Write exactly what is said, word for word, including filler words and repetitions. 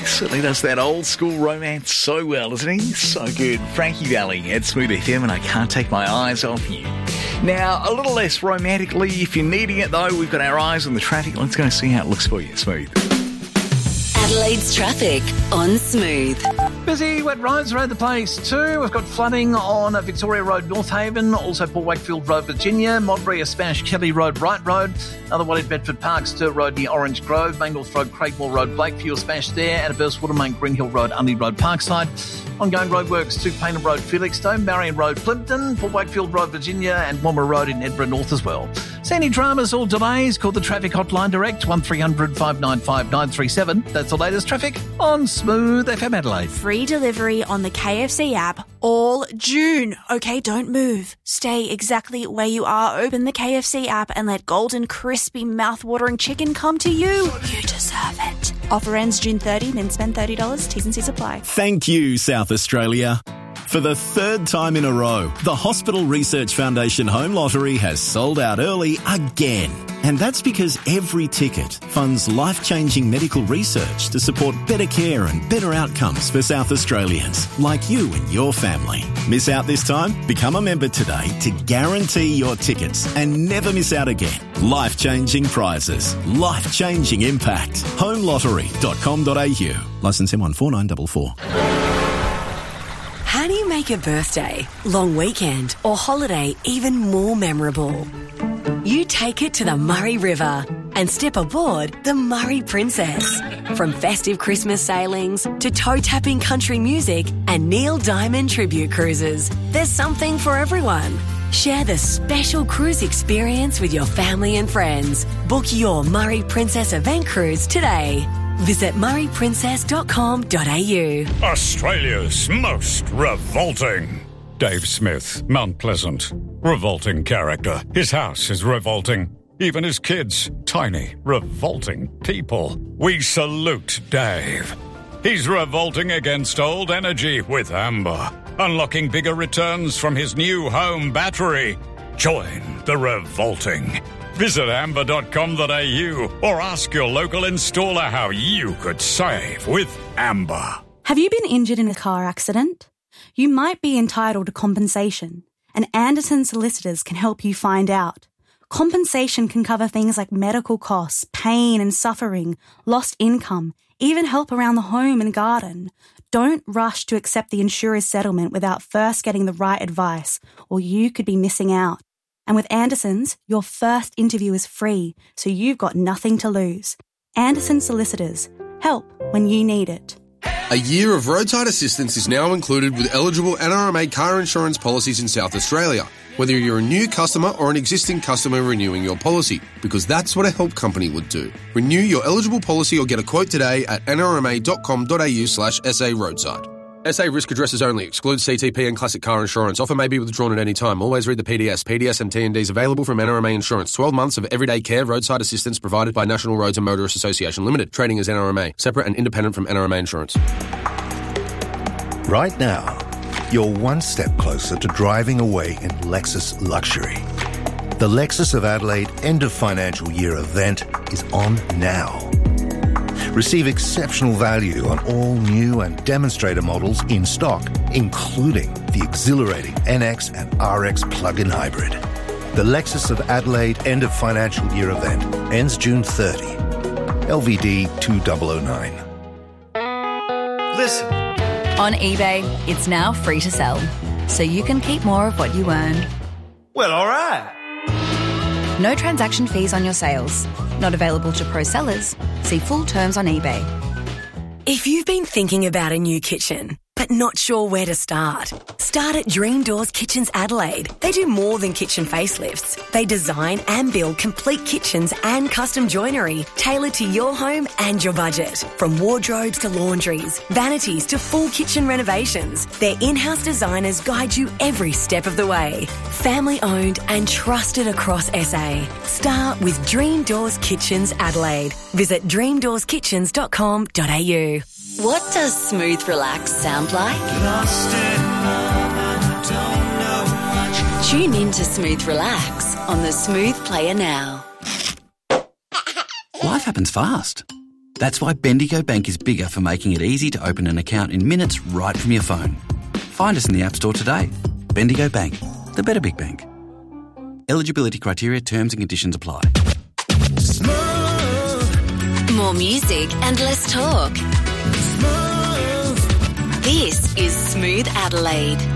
certainly does that old school romance so well, doesn't he? So good. Frankie Valli at Smooth F M, and I can't take my eyes off you. Now, a little less romantically, if you're needing it though, we've got our eyes on the traffic. Let's go and see how it looks for you, Smooth. Adelaide's traffic on Smooth. Busy, wet roads around the place too. We've got flooding on Victoria Road, North Haven, also Port Wakefield Road, Virginia, Modbury, Spanish Kelly Road, Wright Road, another one in Bedford Park, Sturt Road near Orange Grove, Main North Road, Craigmore Road, Blakeview, Spanish there, and a burst Watermain, Green Hill Road, Unley Road, Parkside. Ongoing roadworks to Paynham Road, Felixstowe, Marion Road, Plimpton, Port Wakefield Road, Virginia, and Walmer Road in Edinburgh North as well. See any dramas or delays? Call the traffic hotline direct, one three hundred five nine five nine three seven. That's the latest traffic on Smooth F M Adelaide. Free delivery on the K F C app all June. Okay, don't move. Stay exactly where you are. Open the K F C app and let golden, crispy, mouth-watering chicken come to you. You deserve it. Offer ends June thirtieth, then spend thirty dollars. T's and C's apply. Thank you, South Australia. For the third time in a row, the Hospital Research Foundation Home Lottery has sold out early again. And that's because every ticket funds life-changing medical research to support better care and better outcomes for South Australians, like you and your family. Miss out this time? Become a member today to guarantee your tickets and never miss out again. Life-changing prizes, life-changing impact. home lottery dot com dot a u. Licence M one four nine four four. How do you make a birthday, long weekend or holiday even more memorable? You take it to the Murray River and step aboard the Murray Princess. From festive Christmas sailings to toe-tapping country music and Neil Diamond tribute cruises, there's something for everyone. Share the special cruise experience with your family and friends. Book your Murray Princess event cruise today. Visit murray princess dot com dot a u. Australia's most revolting. Dave Smith, Mount Pleasant. Revolting character. His house is revolting. Even his kids. Tiny, revolting people. We salute Dave. He's revolting against old energy with Amber. Unlocking bigger returns from his new home battery. Join the revolting. Visit amber dot com dot a u or ask your local installer how you could save with Amber. Have you been injured in a car accident? You might be entitled to compensation, and Anderson Solicitors can help you find out. Compensation can cover things like medical costs, pain and suffering, lost income, even help around the home and garden. Don't rush to accept the insurer's settlement without first getting the right advice, or you could be missing out. And with Anderson's, your first interview is free, so you've got nothing to lose. Anderson Solicitors. Help when you need it. A year of roadside assistance is now included with eligible N R M A car insurance policies in South Australia, whether you're a new customer or an existing customer renewing your policy, because that's what a help company would do. Renew your eligible policy or get a quote today at n r m a dot com dot a u slash s a roadside. S A risk addresses only. Excludes C T P and classic car insurance. Offer may be withdrawn at any time. Always read the P D S. P D S and T and Ds available from N R M A Insurance. twelve months of everyday care roadside assistance provided by National Roads and Motorists Association Limited. Trading as N R M A. Separate and independent from N R M A Insurance. Right now, you're one step closer to driving away in Lexus luxury. The Lexus of Adelaide end of financial year event is on now. Receive exceptional value on all new and demonstrator models in stock, including the exhilarating N X and R X plug-in hybrid. The Lexus of Adelaide end of financial year event ends June thirtieth. L V D two thousand nine. Listen. On eBay, it's now free to sell, so you can keep more of what you earn. Well, all right. No transaction fees on your sales. Not available to pro sellers. See full terms on eBay. If you've been thinking about a new kitchen, but not sure where to start, start at Dream Doors Kitchens Adelaide. They do more than kitchen facelifts. They design and build complete kitchens and custom joinery tailored to your home and your budget. From wardrobes to laundries, vanities to full kitchen renovations, their in-house designers guide you every step of the way. Family owned and trusted across S A. Start with Dream Doors Kitchens Adelaide. Visit dream doors kitchens dot com dot a u. What does smooth relax sound like? Lost in love and don't know much. Tune in to Smooth Relax on the Smooth Player now. Life happens fast. That's why Bendigo Bank is bigger for making it easy to open an account in minutes right from your phone. Find us in the App Store today. Bendigo Bank, the better big bank. Eligibility criteria, terms and conditions apply. More music and less talk. This is Smooth Adelaide.